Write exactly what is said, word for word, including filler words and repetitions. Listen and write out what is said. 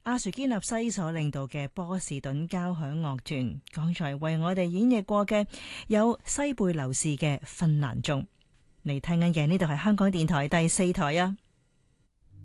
阿什堅納西所領導嘅波士頓交響樂團，剛才為我哋演繹過嘅有西貝流士嘅《芬蘭頌》。你聽緊嘅呢度係香港電台第四台啊。